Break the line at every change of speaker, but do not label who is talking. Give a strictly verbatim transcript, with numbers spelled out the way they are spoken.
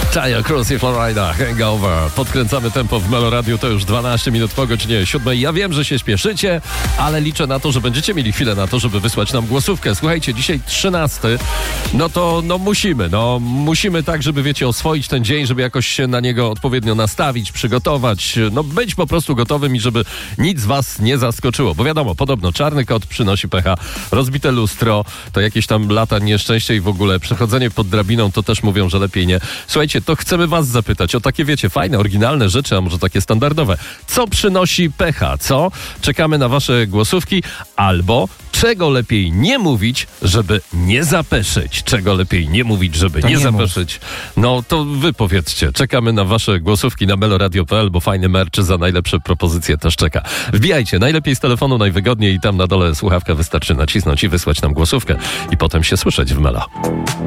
Talia Cruz i Florida, Hangover. Podkręcamy tempo w Melo Radio, to już dwanaście minut po godzinie siódmej. Ja wiem, że się śpieszycie, ale liczę na to, że będziecie mieli chwilę na to, żeby wysłać nam głosówkę. Słuchajcie, dzisiaj trzynasty, no to no musimy, no musimy tak, żeby wiecie, oswoić ten dzień, żeby jakoś się na niego odpowiednio nastawić, przygotować, no być po prostu gotowym i żeby nic was nie zaskoczyło, bo wiadomo, podobno czarny kot przynosi pecha, rozbite lustro, to jakieś tam lata nieszczęścia i w ogóle przechodzenie pod drabiną, to też mówią, że lepiej nie. Słuchajcie, to chcemy was zapytać o takie, wiecie, fajne, oryginalne rzeczy, a może takie standardowe. Co przynosi pecha, co? Czekamy na wasze głosówki, albo czego lepiej nie mówić, żeby nie zapeszyć. Czego lepiej nie mówić, żeby
To
nie,
nie
zapeszyć. No to wy powiedzcie. Czekamy na wasze głosówki na meloradio kropka p l, bo fajny merch za najlepsze propozycje też czeka. Wbijajcie, najlepiej z telefonu, najwygodniej i tam na dole słuchawkę wystarczy nacisnąć i wysłać nam głosówkę i potem się słyszeć w Melo.